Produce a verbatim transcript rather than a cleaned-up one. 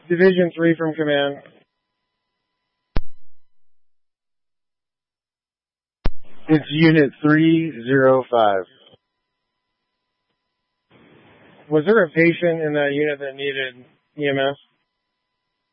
Division three from command. It's Unit three oh five. Was there a patient in that unit that needed E M S?